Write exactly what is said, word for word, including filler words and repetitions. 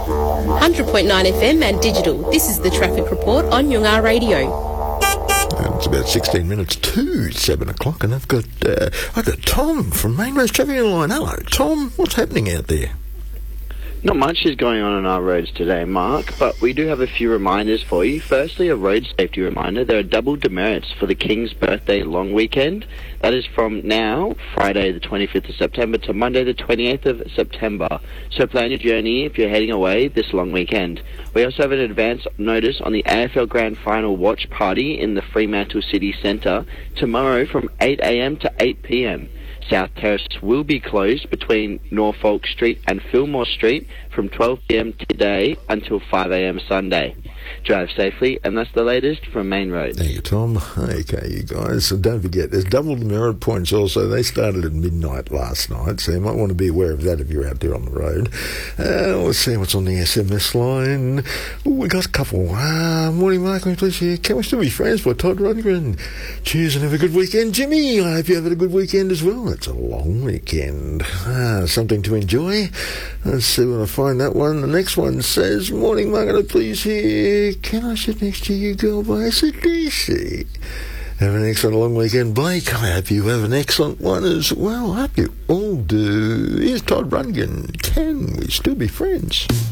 one hundred point nine F M and digital. This is the Traffic Report on Yungar Radio. And it's about sixteen minutes to seven o'clock, and I've got uh, I've got Tom from Main Roads Traffic on the line. Hello, Tom. What's happening out there? Not much is going on on our roads today, Mark, but we do have a few reminders for you. Firstly, a road safety reminder. There are double demerits for the King's Birthday long weekend. That is from now, Friday the twenty-fifth of September, to Monday the twenty-eighth of September. So plan your journey if you're heading away this long weekend. We also have an advance notice on the A F L Grand Final watch party in the Fremantle City Centre tomorrow from eight a m to eight p m South Terrace will be closed between Norfolk Street and Fillmore Street from twelve p m today until five a m Sunday. Drive safely, and that's the latest from Main Road. Thank you, Tom. Okay, you guys, so don't forget, there's double demerit points also. They started at midnight last night, so you might want to be aware of that if you're out there on the road. Uh, let's see what's on the S M S line. Ooh, we got a couple. Uh, morning, Mark. Please, here. Can we still be friends by Todd Rundgren? Cheers and have a good weekend, Jimmy. I hope you have a good weekend as well. It's a long weekend. Ah, something to enjoy. Let's see when I find that one. The next one says, morning, Mark. Please, here. Can I sit next to you, girl, by A C D C? Have an excellent long weekend, Blake. I hope you have an excellent one as well. I hope you all do. Here's Todd Rundgren. Can we still be friends?